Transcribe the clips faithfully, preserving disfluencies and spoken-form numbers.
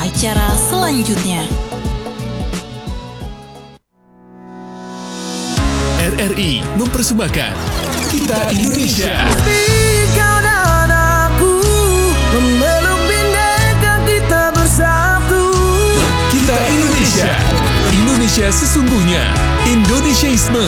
acara selanjutnya. R R I mempersembahkan Kita Indonesia. Kau dan aku memeluk bineka kita bersatu. Kita Indonesia. Indonesia sesungguhnya. Indonesiaisme.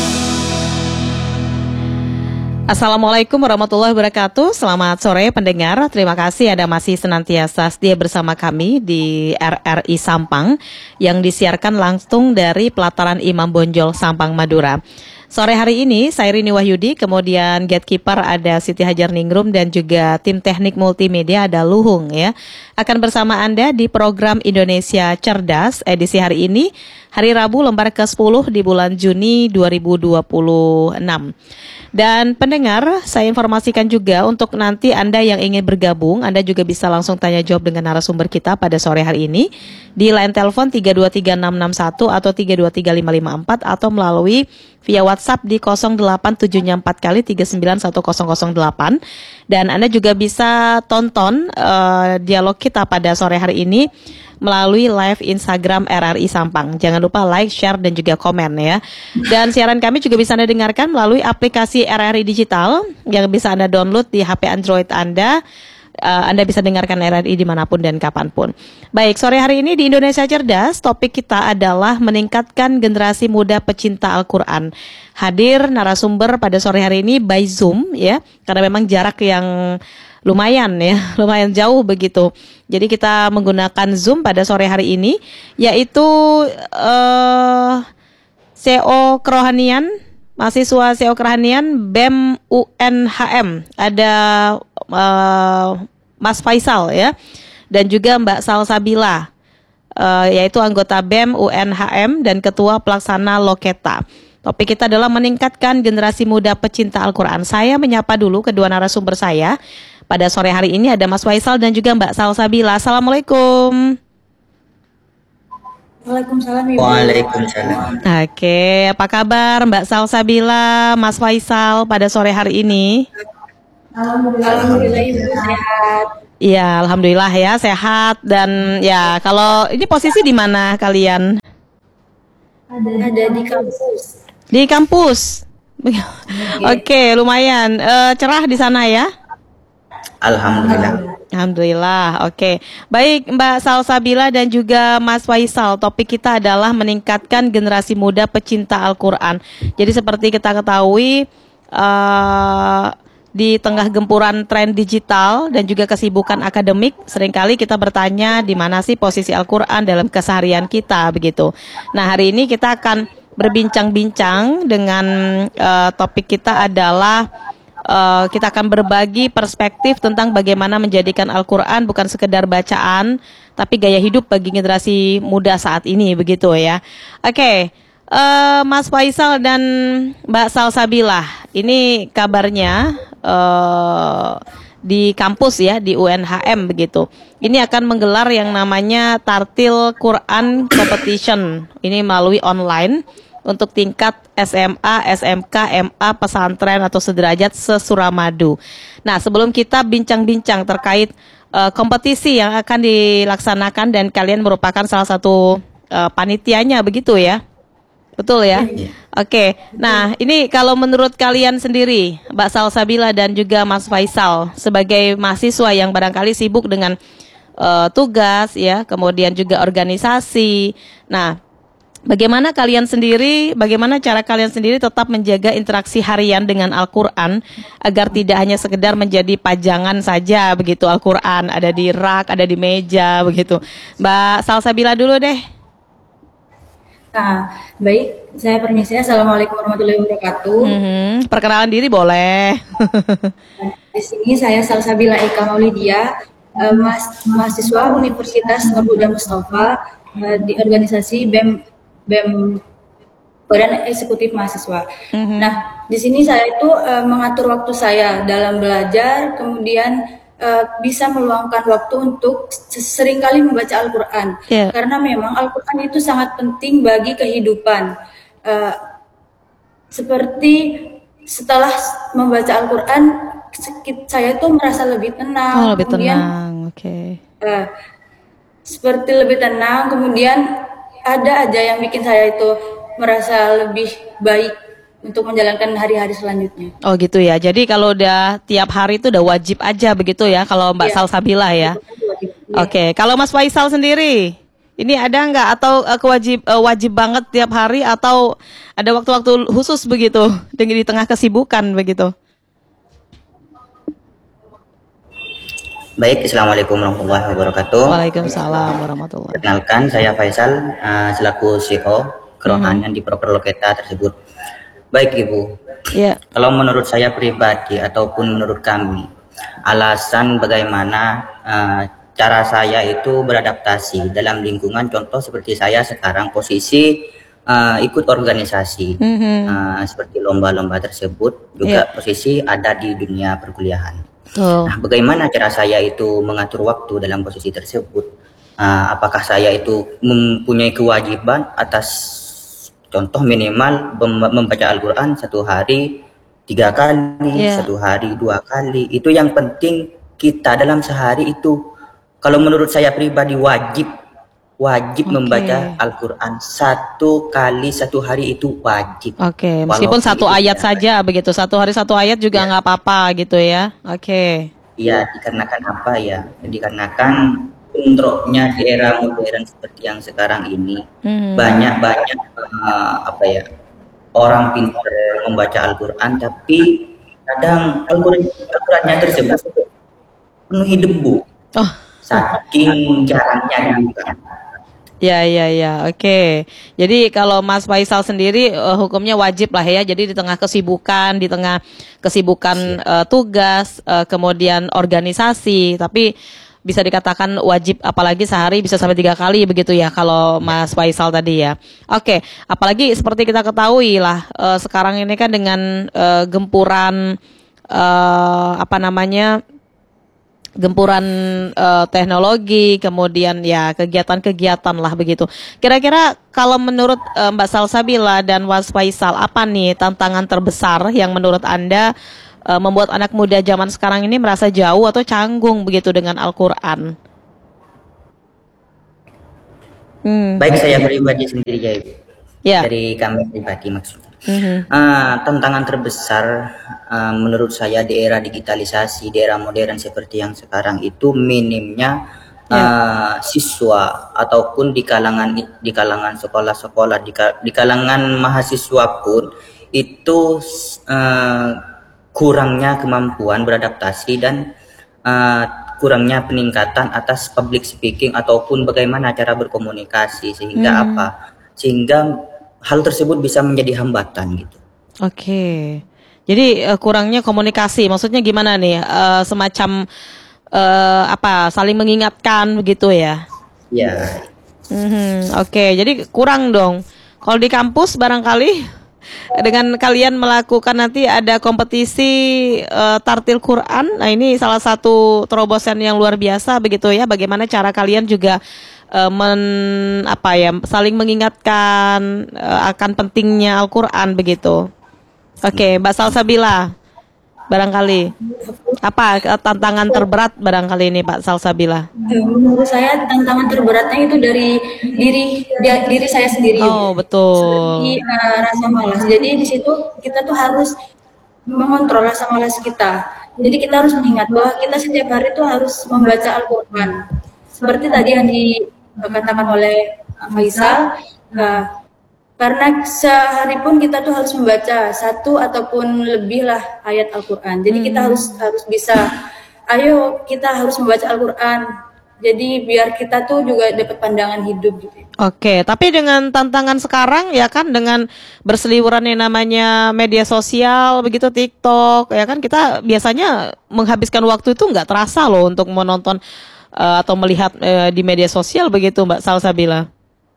Assalamualaikum warahmatullahi wabarakatuh. Selamat sore pendengar. Terima kasih Anda masih senantiasa setia bersama kami di R R I Sampang yang disiarkan langsung dari Pelataran Imam Bonjol, Sampang, Madura. Sore hari ini saya Rini Wahyudi, kemudian gatekeeper ada Siti Hajar Ningrum dan juga tim teknik multimedia ada Luhung ya. Akan bersama Anda di program Indonesia Cerdas edisi hari ini, hari Rabu lembar ke sepuluh di bulan Juni dua ribu dua puluh enam. Dan pendengar, saya informasikan juga untuk nanti Anda yang ingin bergabung, Anda juga bisa langsung tanya jawab dengan narasumber kita pada sore hari ini di line telepon tiga dua tiga enam enam satu atau tiga dua tiga lima lima empat atau melalui via WhatsApp di nol delapan tujuh empat kali tiga sembilan satu nol nol delapan. Dan Anda juga bisa tonton uh, dialog kita pada sore hari ini melalui live Instagram R R I Sampang. Jangan lupa like, share, dan juga komen ya. Dan siaran kami juga bisa Anda dengarkan melalui aplikasi R R I Digital yang bisa Anda download di H P Android Anda. Uh, Anda bisa dengarkan R R I dimanapun dan kapanpun. Baik, sore hari ini di Indonesia Cerdas, topik kita adalah meningkatkan generasi muda pecinta Al-Quran. Hadir narasumber pada sore hari ini by Zoom ya, karena memang jarak yang lumayan ya, lumayan jauh begitu. Jadi kita menggunakan Zoom pada sore hari ini, yaitu uh, C E O Kerohanian, mahasiswa C E O Kerohanian B E M U N H M, ada uh, Mas Faisal ya, dan juga Mbak Salsabila, uh, yaitu anggota B E M U N H M dan Ketua Pelaksana Loketa. Topik kita adalah meningkatkan generasi muda pecinta Al-Quran. Saya menyapa dulu kedua narasumber saya. Pada sore hari ini ada Mas Faisal dan juga Mbak Salsabila. Assalamualaikum. Waalaikumsalam Ibu. Waalaikumsalam. Oke, apa kabar Mbak Salsabila, Mas Faisal pada sore hari ini? Alhamdulillah Ibu sehat. Iya, alhamdulillah ya sehat. Dan ya, kalau ini posisi di mana kalian? Ada di kampus. Di kampus. Oke, okay, lumayan uh, cerah di sana ya. Alhamdulillah. Alhamdulillah, oke. Okay. Baik Mbak Salsabila dan juga Mas Faisal, topik kita adalah meningkatkan generasi muda pecinta Al-Quran. Jadi seperti kita ketahui, uh, di tengah gempuran tren digital dan juga kesibukan akademik, seringkali kita bertanya di mana sih posisi Al-Quran dalam keseharian kita, begitu. Nah, hari ini kita akan berbincang-bincang dengan uh, topik kita adalah Uh, kita akan berbagi perspektif tentang bagaimana menjadikan Al-Quran bukan sekedar bacaan, tapi gaya hidup bagi generasi muda saat ini, begitu ya. Oke, okay. uh, Mas Faisal dan Mbak Salsabila, ini kabarnya uh, di kampus ya, di U N H M begitu. Ini akan menggelar yang namanya Tartil Quran Competition, ini melalui online. Untuk tingkat S M A, S M K, M A, pesantren atau sederajat se-Suramadu. Nah, sebelum kita bincang-bincang terkait uh, kompetisi yang akan dilaksanakan dan kalian merupakan salah satu uh, panitianya begitu ya? Betul ya? Oke. Okay. Nah, ini kalau menurut kalian sendiri, Mbak Salsabila dan juga Mas Faisal, sebagai mahasiswa yang barangkali sibuk dengan uh, tugas ya, kemudian juga organisasi. Nah, bagaimana kalian sendiri, bagaimana cara kalian sendiri tetap menjaga interaksi harian dengan Al-Quran agar tidak hanya sekedar menjadi pajangan saja begitu Al-Quran, ada di rak, ada di meja begitu. Mbak Salsabila dulu deh. Nah, baik, saya permisi. Assalamualaikum warahmatullahi wabarakatuh. Mm-hmm. Perkenalan diri boleh. Di sini saya Salsabila Eka Maulidia, uh, mas, mahasiswa Universitas Nurhuda Mustafa uh, di organisasi B E M B E M Badan Eksekutif Mahasiswa. Mm-hmm. Nah, di sini saya itu uh, mengatur waktu saya dalam belajar, kemudian uh, bisa meluangkan waktu untuk seringkali membaca Al-Quran. Yeah. Karena memang Al-Quran itu sangat penting bagi kehidupan. Uh, seperti setelah membaca Al-Quran, saya itu merasa lebih tenang. Oh, lebih kemudian, tenang, oke. Okay. Uh, seperti lebih tenang, kemudian ada aja yang bikin saya itu merasa lebih baik untuk menjalankan hari-hari selanjutnya. Oh gitu ya. Jadi kalau udah tiap hari itu udah wajib aja begitu ya kalau Mbak Iya. Salsabila ya. Wajib. Iya. Oke, kalau Mas Faisal sendiri, ini ada nggak atau eh, kewajib eh, wajib banget tiap hari atau ada waktu-waktu khusus begitu di di tengah kesibukan begitu? Baik, Assalamualaikum warahmatullahi wabarakatuh. Waalaikumsalam warahmatullahi. Perkenalkan, saya Faisal, uh, selaku C E O kerohanian di Proker Loketa tersebut. Baik Ibu, Ya. kalau menurut saya pribadi ataupun menurut kami, alasan bagaimana uh, cara saya itu beradaptasi dalam lingkungan, contoh seperti saya sekarang posisi uh, ikut organisasi, Mhm. uh, seperti lomba-lomba tersebut, juga posisi ada di dunia perkuliahan. Tuh. Nah, bagaimana cara saya itu mengatur waktu dalam posisi tersebut? Uh, apakah saya itu mempunyai kewajiban atas contoh minimal mem- membaca Al-Quran satu hari tiga kali, Yeah. satu hari dua kali. Itu yang penting kita dalam sehari itu. Kalau menurut saya pribadi wajib wajib Oke. membaca Al-Quran satu kali satu hari itu wajib. Oke, meskipun Walaupun satu itu ayat tidak saja begitu, satu hari satu ayat juga nggak apa-apa gitu ya. Oke. Ya, dikarenakan apa ya? Dikarenakan bentroknya di era modern seperti yang sekarang ini, Hmm. banyak-banyak eh, apa ya, orang pintar membaca Al-Quran, tapi kadang Al-Quran Al-Qurannya tersebut penuhi debu, Oh, saking jarangnya juga. ya ya ya. Oke. Jadi kalau Mas Faisal sendiri eh, hukumnya wajib lah ya. Jadi di tengah kesibukan, di tengah kesibukan eh, tugas, eh, kemudian organisasi, tapi bisa dikatakan wajib apalagi sehari bisa sampai tiga kali begitu ya kalau Mas Faisal tadi ya. Oke, apalagi seperti kita ketahui lah eh, sekarang ini kan dengan eh, gempuran eh, apa namanya gempuran eh, teknologi, kemudian ya kegiatan-kegiatan lah begitu. Kira-kira kalau menurut eh, Mbak Salsabila dan Mas Faisal, apa nih tantangan terbesar yang menurut Anda eh, membuat anak muda zaman sekarang ini merasa jauh atau canggung begitu dengan Al-Quran? Hmm. Baik, saya pribadi sendiri ya, Ibu. Ya. Dari kami pribadi maksudnya. Mhm. Ah, tantangan terbesar ah, menurut saya di era digitalisasi, di era modern seperti yang sekarang itu minimnya ah, siswa ataupun di kalangan di kalangan sekolah-sekolah, di, ka- di kalangan mahasiswa pun itu ah, kurangnya kemampuan beradaptasi dan ah, kurangnya peningkatan atas public speaking ataupun bagaimana cara berkomunikasi sehingga Hmm. apa? Sehingga hal tersebut bisa menjadi hambatan gitu. Oke. Jadi eh, kurangnya komunikasi, maksudnya gimana nih? Eh, semacam eh, apa? Saling mengingatkan begitu ya? Ya, Mhm, Oke, jadi kurang dong. Kalau di kampus barangkali dengan kalian melakukan nanti ada kompetisi eh, tartil Quran. Nah ini salah satu terobosan yang luar biasa begitu ya. Bagaimana cara kalian juga eh, men apa ya saling mengingatkan eh, akan pentingnya Al-Quran begitu. Oke, Mbak Salsabila, barangkali apa eh, tantangan terberat barangkali ini Pak Salsabila? Eh, Menurut saya tantangan terberatnya itu dari diri dia- diri saya sendiri. Oh betul. Seperti eh, rasa malas. Jadi di situ kita tuh harus mengontrol rasa malas kita. Jadi kita harus mengingat bahwa kita setiap hari tuh harus membaca Al-Quran. Seperti tadi yang dikatakan oleh Faisal, eh, karena sehari pun kita tuh harus membaca satu ataupun lebih lah ayat Al-Quran. Jadi kita harus harus bisa, ayo kita harus membaca Al-Quran. Jadi biar kita tuh juga dapat pandangan hidup gitu. Oke, tapi dengan tantangan sekarang ya kan dengan berseliweran yang namanya media sosial begitu TikTok ya kan kita biasanya menghabiskan waktu itu nggak terasa loh untuk menonton eh, atau melihat eh, di media sosial begitu Mbak Salsabila.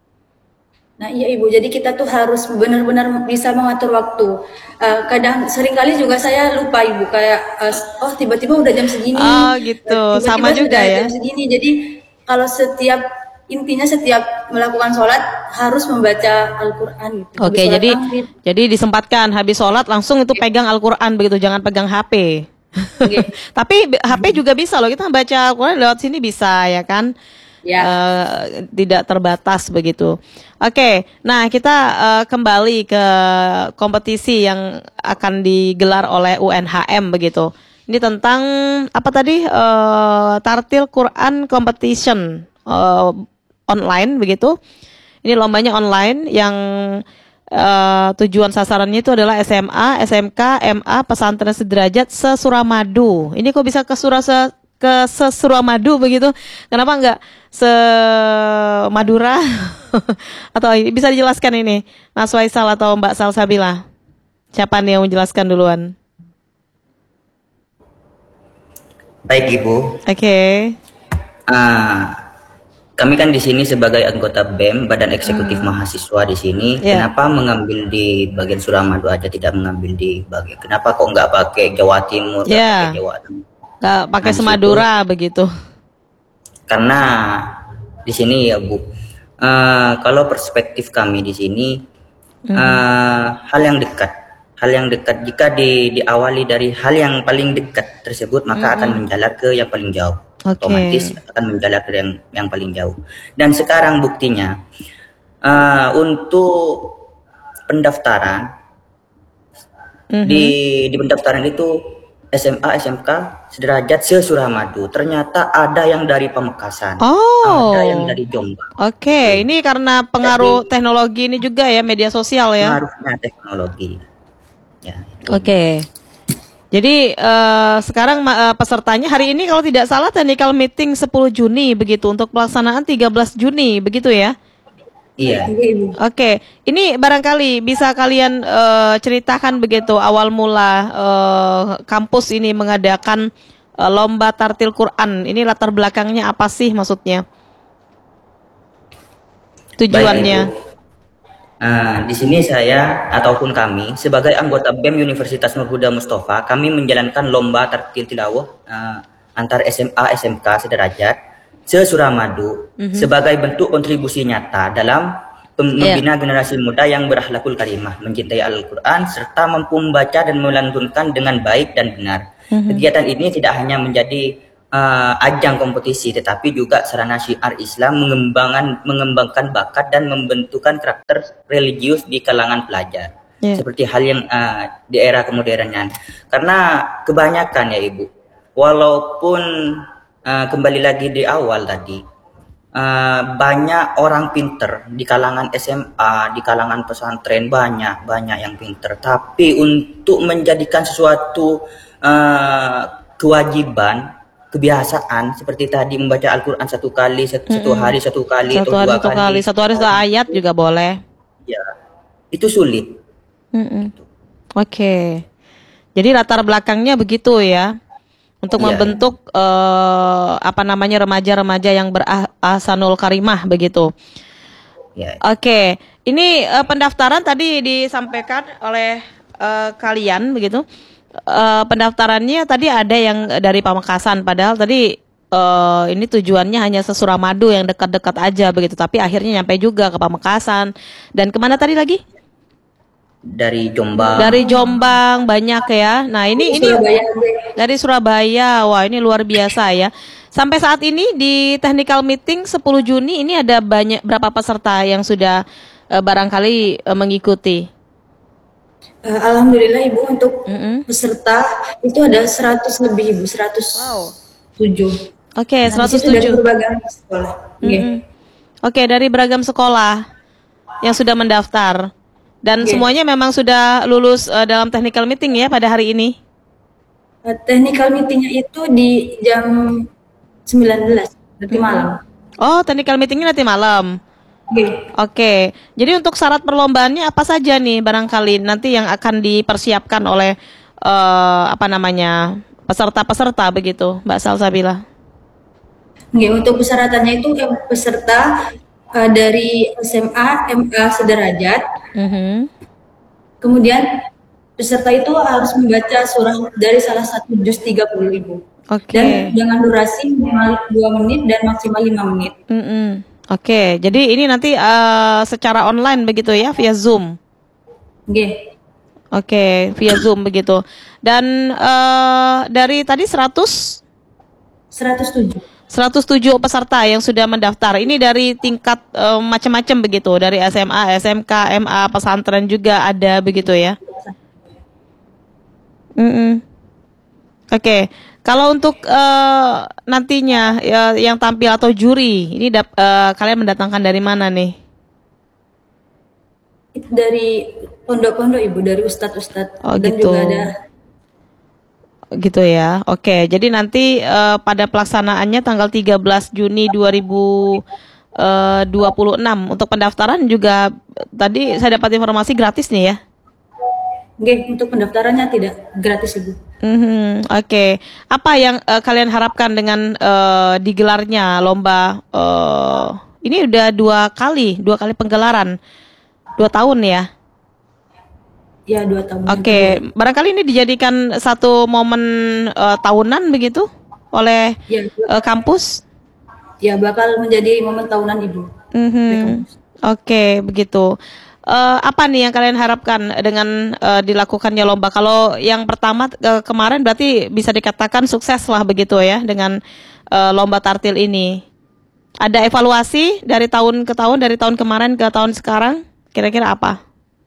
Nah iya Ibu, jadi kita tuh harus benar-benar bisa mengatur waktu. Eh, kadang seringkali juga saya lupa Ibu, kayak eh, oh tiba-tiba udah jam segini. Oh, gitu. Tiba-tiba Sama juga sudah ya. Jam segini. Jadi kalau setiap intinya setiap melakukan sholat harus membaca Al-Quran gitu. Habis Oke, sholat jadi maghrib. jadi disempatkan habis sholat langsung itu pegang Al-Quran begitu, jangan pegang H P. Oke. Tapi b- H P juga bisa loh, kita baca Al-Quran lewat sini bisa ya kan? Ya. Uh, tidak terbatas begitu. Oke, nah kita uh, kembali ke kompetisi yang akan digelar oleh U N H M begitu. Ini tentang apa tadi uh, Tartil Quran Competition uh, online begitu. Ini lombanya online yang uh, tujuan sasarannya itu adalah S M A, S M K, M A, pesantren sederajat se-Suramadu. Ini kok bisa ke Surasa ke se-Suramadu begitu? Kenapa enggak se-Madura? Atau bisa dijelaskan ini Mas Faisal atau Mbak Salsabila? Siapa nih yang menjelaskan duluan? Baik Ibu. Oke. Okay. Uh, kami kan di sini sebagai anggota B E M, Badan Eksekutif hmm. Mahasiswa di sini. Yeah. Kenapa mengambil di bagian Suramadu aja, tidak mengambil di bagian? Kenapa kok nggak pakai Jawa Timur? Yeah. Pakai Jawa Timur? Nggak pakai nah, Semadura itu, begitu? Karena di sini ya Bu, uh, kalau perspektif kami di sini hmm. uh, hal yang dekat, hal yang dekat jika di, diawali dari hal yang paling dekat tersebut maka hmm. akan menjalar ke yang paling jauh. Okay. Otomatis akan menjalar ke yang, yang paling jauh. Dan sekarang buktinya uh, untuk pendaftaran mm-hmm. di di pendaftaran itu S M A, S M K sederajat se-Suramadu. Ternyata ada yang dari Pamekasan, oh. ada yang dari Jombang. Oke, okay. Ini karena pengaruh Jadi, teknologi ini juga ya, media sosial ya. Pengaruhnya teknologi. Ya. Oke. Okay. Jadi uh, sekarang uh, pesertanya hari ini kalau tidak salah technical meeting sepuluh Juni begitu, untuk pelaksanaan tiga belas Juni begitu ya? Iya. Oke, okay. Ini barangkali bisa kalian uh, ceritakan begitu awal mula uh, kampus ini mengadakan uh, lomba tartil Quran. Ini latar belakangnya apa sih maksudnya? Tujuannya? Baik, Uh, di sini saya ataupun kami sebagai anggota B E M Universitas Nurhuda Mustafa, kami menjalankan lomba tartil tilawah uh, antar S M A S M K sederajat se-Suramadu mm-hmm. sebagai bentuk kontribusi nyata dalam membina yeah. generasi muda yang berakhlakul karimah, mencintai Al-Quran serta mampu membaca dan melantunkan dengan baik dan benar. Mm-hmm. Kegiatan ini tidak hanya menjadi Uh, ajang kompetisi, tetapi juga sarana syiar Islam mengembangkan mengembangkan bakat dan membentukkan karakter religius di kalangan pelajar. Yeah. Seperti hal yang uh, di era kemodernan. Karena kebanyakan ya Ibu, walaupun uh, kembali lagi di awal tadi, uh, banyak orang pinter di kalangan S M A, di kalangan pesantren banyak banyak yang pinter. Tapi untuk menjadikan sesuatu uh, kewajiban, kebiasaan seperti tadi membaca Al-Quran satu kali satu, mm-hmm. satu hari satu kali satu atau hari dua satu kali. kali satu hari satu ayat juga boleh ya, itu sulit. mm-hmm. Oke, okay. Jadi latar belakangnya begitu ya, untuk yeah. membentuk uh, apa namanya remaja-remaja yang berahsanul karimah begitu. yeah. Oke, okay. Ini uh, pendaftaran tadi disampaikan oleh uh, kalian begitu. Uh, pendaftarannya tadi ada yang dari Pamekasan, padahal tadi uh, ini tujuannya hanya se-Suramadu yang dekat-dekat aja begitu, tapi akhirnya nyampe juga ke Pamekasan. Dan kemana tadi lagi? Dari Jombang. Dari Jombang banyak ya. Nah ini ini Surabaya. Dari Surabaya. Wah ini luar biasa ya. Sampai saat ini di technical meeting sepuluh Juni ini ada banyak berapa peserta yang sudah uh, barangkali uh, mengikuti? Uh, Alhamdulillah Ibu, untuk mm-hmm. peserta itu ada seratus lebih Ibu, seratus tujuh. Wow. Oke, okay, nah, seratus tujuh. Dari berbagai sekolah. Mm-hmm. Okay. Oke, okay, dari beragam sekolah yang sudah mendaftar. Dan okay. semuanya memang sudah lulus uh, dalam technical meeting ya pada hari ini? Uh, technical meetingnya itu di jam sembilan belas, nanti mm-hmm. malam. Oh, technical meetingnya nanti malam? Oke, okay. okay. Jadi untuk syarat perlombaannya apa saja nih barangkali nanti yang akan dipersiapkan oleh uh, apa namanya peserta-peserta begitu, Mbak Salsabila? Oke, okay, untuk persyaratannya itu eh, peserta uh, dari S M A, M A sederajat. Mm-hmm. Kemudian peserta itu harus membaca surah dari salah satu juz tiga puluh ribu. Oke. Okay. Dan dengan durasi minimal dua menit dan maksimal lima menit. Mm-hmm. Oke, jadi ini nanti uh, secara online begitu ya, via Zoom? Oke. Okay. Oke, via Zoom begitu. Dan uh, dari tadi seratus? seratus tujuh. seratus tujuh peserta yang sudah mendaftar. Ini dari tingkat uh, macam-macam begitu, dari S M A, S M K, M A, pesantren juga ada begitu ya. Mm-mm. Oke, okay. Kalau untuk uh, nantinya ya, yang tampil atau juri, ini dap, uh, kalian mendatangkan dari mana nih? Dari pondok-pondok Ibu, dari ustadz-ustadz. Oh, dan gitu. juga ada Gitu ya. Oke, jadi nanti uh, pada pelaksanaannya tanggal tiga belas Juni dua ribu dua puluh enam untuk pendaftaran juga tadi saya dapat informasi gratis nih ya. Oke, untuk pendaftarannya tidak gratis Ibu. Mm-hmm. Oke, okay. Apa yang uh, kalian harapkan dengan uh, digelarnya lomba? Uh, ini udah dua kali, dua kali penggelaran, dua tahun ya? Ya, dua tahun. Oke, okay. Barangkali ini dijadikan satu momen uh, tahunan begitu oleh ya, uh, kampus? Ya, bakal menjadi momen tahunan Ibu. Mm-hmm. Oke, okay, begitu. Uh, apa nih yang kalian harapkan dengan uh, dilakukannya lomba? Kalau yang pertama uh, kemarin berarti bisa dikatakan sukses lah begitu ya dengan uh, lomba tartil ini. Ada evaluasi dari tahun ke tahun, dari tahun kemarin ke tahun sekarang, kira-kira apa?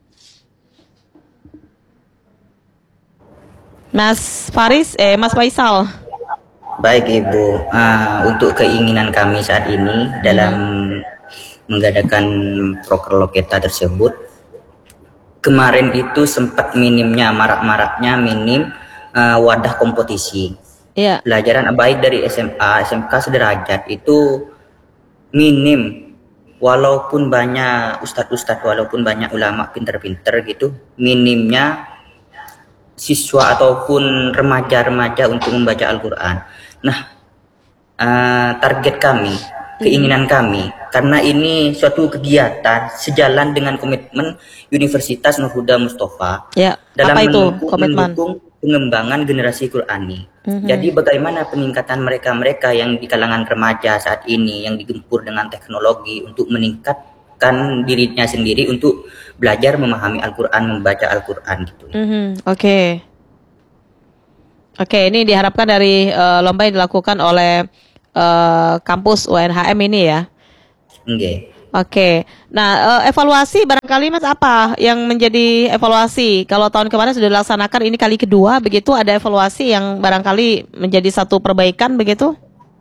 Mas Faris, eh Mas Faisal. Baik Ibu, uh, untuk keinginan kami saat ini dalam mengadakan proker loketa tersebut, kemarin itu sempat minimnya, marak-maraknya minim uh, wadah kompetisi. Yeah. Pelajaran baik dari S M A, S M K sederajat itu minim, walaupun banyak ustadz-ustadz, walaupun banyak ulama pinter-pinter gitu, minimnya siswa ataupun remaja-remaja untuk membaca Al-Quran. Nah, uh, target kami, keinginan kami, karena ini suatu kegiatan sejalan dengan komitmen Universitas Nurhuda Mustafa ya, dalam apa itu mendukung, komitmen? mendukung pengembangan generasi Qurani. Mm-hmm. Jadi bagaimana peningkatan mereka-mereka yang di kalangan remaja saat ini yang digempur dengan teknologi untuk meningkatkan dirinya sendiri untuk belajar memahami Al-Quran, membaca Al-Quran gitu. Mm-hmm. Oke. Okay. Oke, okay, ini diharapkan dari uh, lomba yang dilakukan oleh uh, kampus U N H M ini ya. Oke. Okay. Oke. Okay. Nah, uh, evaluasi barangkali Mas apa yang menjadi evaluasi? Kalau tahun kemarin sudah dilaksanakan, ini kali kedua begitu, ada evaluasi yang barangkali menjadi satu perbaikan begitu?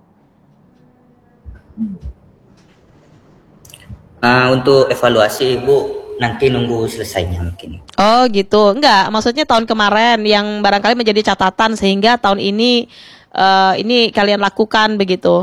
Uh, untuk evaluasi Ibu nanti nunggu selesainya mungkin. Oh gitu, enggak, maksudnya tahun kemarin yang barangkali menjadi catatan sehingga tahun ini uh, ini kalian lakukan begitu.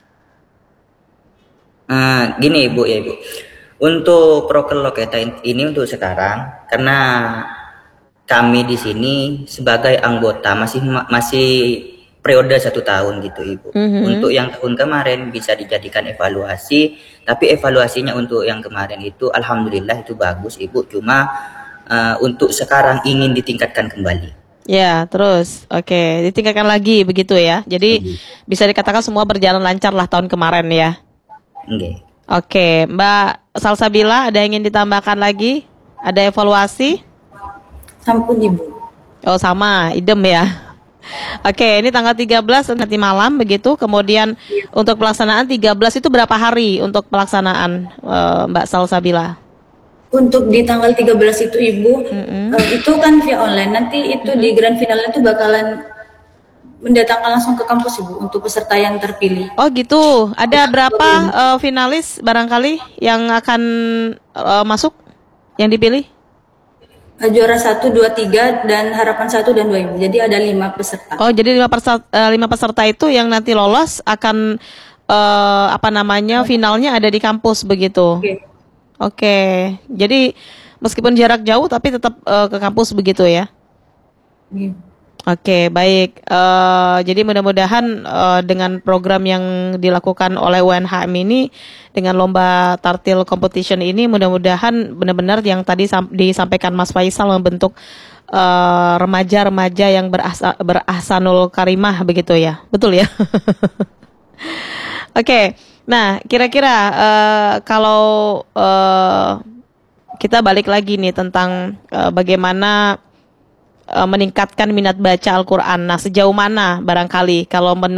Uh, gini Ibu ya Ibu, untuk proker loketa ini untuk sekarang karena kami di sini sebagai anggota masih masih periode satu tahun gitu Ibu. Mm-hmm. Untuk yang tahun kemarin bisa dijadikan evaluasi, tapi evaluasinya untuk yang kemarin itu alhamdulillah itu bagus Ibu, cuma uh, untuk sekarang ingin ditingkatkan kembali. Ya, terus oke, okay. Ditingkatkan lagi begitu ya. Jadi mm-hmm. bisa dikatakan semua berjalan lancar lah tahun kemarin ya. Oke. Okay. Oke, okay. Mbak Salsabila ada yang ingin ditambahkan lagi? Ada evaluasi? Sampun Ibu. Oh sama, idem ya. Oke, ini tanggal tiga belas nanti malam begitu. Kemudian ya. Untuk pelaksanaan tiga belas itu berapa hari untuk pelaksanaan uh, Mbak Salsabila? Untuk di tanggal tiga belas itu Ibu, mm-hmm. uh, itu kan via online. Nanti itu mm-hmm. di grand finalnya itu bakalan mendatangkan langsung ke kampus Ibu untuk peserta yang terpilih. Oh gitu. Ada berapa uh, finalis barangkali yang akan uh, masuk, yang dipilih? Juara satu, dua, tiga, dan harapan satu dan dua Ibu. Jadi ada lima peserta. Oh, jadi lima peserta, uh, lima peserta itu yang nanti lolos akan uh, apa namanya finalnya ada di kampus begitu. Oke. Okay. Oke. Okay. Jadi meskipun jarak jauh tapi tetap uh, ke kampus begitu ya. Yeah. Oke, okay, baik. Uh, jadi mudah-mudahan uh, dengan program yang dilakukan oleh U N H M ini, dengan lomba tartil competition ini, mudah-mudahan benar-benar yang tadi sam- disampaikan Mas Faisal membentuk uh, remaja-remaja yang berasa- berahsanul karimah begitu ya, betul ya? Oke, okay. Nah kira-kira uh, kalau uh, kita balik lagi nih tentang uh, bagaimana meningkatkan minat baca Al-Quran. Nah, sejauh mana barangkali kalau menurut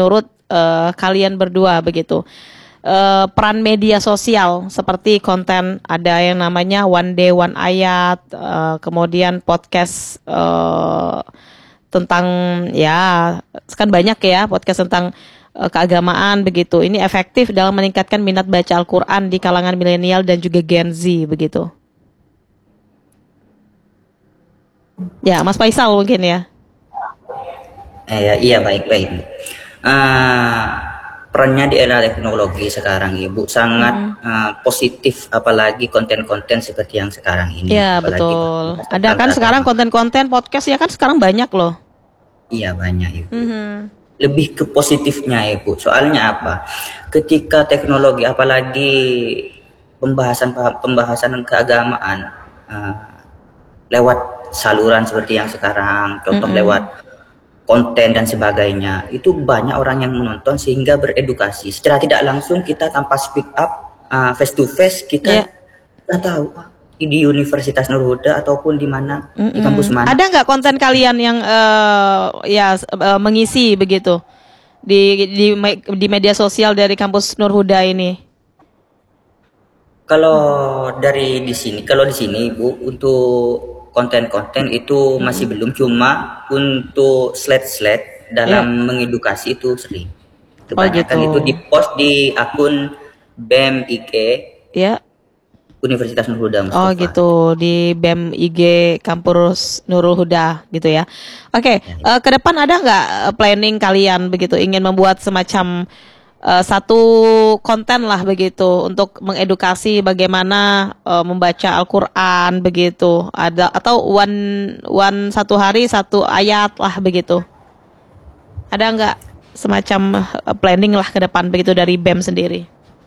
uh, kalian berdua begitu. Uh, peran media sosial seperti konten ada yang namanya One Day One Ayat, uh, kemudian podcast uh, tentang ya kan banyak ya podcast tentang uh, keagamaan begitu. Ini efektif dalam meningkatkan minat baca Al-Quran di kalangan milenial dan juga Gen Z begitu. Ya, Mas Faisal mungkin ya. Eh, ya, iya baik-baik. Uh, perannya di era teknologi sekarang Ibu sangat hmm. uh, positif, apalagi konten-konten seperti yang sekarang ini. Iya betul. Ada kan sekarang konten-konten podcast ya kan sekarang banyak loh. Iya banyak Ibu. Mm-hmm. Lebih ke positifnya Ibu. Soalnya apa? Ketika teknologi, apalagi pembahasan pembahasan keagamaan uh, lewat saluran seperti yang sekarang, contoh mm-hmm. lewat konten dan sebagainya, itu banyak orang yang menonton sehingga beredukasi. Secara tidak langsung kita tanpa speak up uh, face to face kita nggak yeah. tahu di Universitas Nur Huda ataupun di mana mm-mm. di kampus mana. Ada nggak konten kalian yang uh, ya uh, mengisi begitu di di di media sosial dari kampus Nur Huda ini? Kalau dari di sini, kalau di sini Ibu untuk konten-konten itu masih hmm. belum, cuma untuk slide-slide dalam yeah. mengedukasi itu sering. Kebanyakan oh, gitu. Itu di-post di akun B E M I G yeah. Universitas Nurul Huda Mustafa. Oh gitu, di B E M I G Kampus Nurul Huda gitu ya. Oke, okay. yeah. uh, ke depan ada nggak planning kalian begitu ingin membuat semacam Uh, satu konten lah begitu untuk mengedukasi bagaimana uh, membaca Al-Quran begitu, ada atau one one satu hari satu ayat lah begitu, ada nggak semacam uh, planning lah ke depan begitu dari B E M sendiri?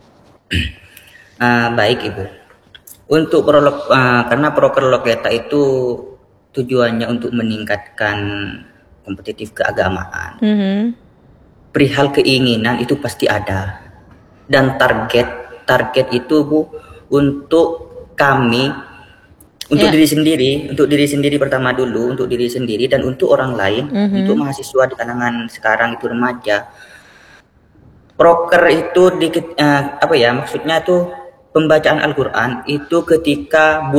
Uh, baik Ibu, untuk prolog uh, karena proker Loketa itu tujuannya untuk meningkatkan kompetitif keagamaan. Mm-hmm. Perihal keinginan itu pasti ada, dan target target itu Bu untuk kami, untuk yeah. diri sendiri, untuk diri sendiri pertama dulu, untuk diri sendiri dan untuk orang lain, mm-hmm. untuk mahasiswa di kalangan sekarang itu remaja. Proker itu di uh, apa ya maksudnya tuh pembacaan Al-Quran itu ketika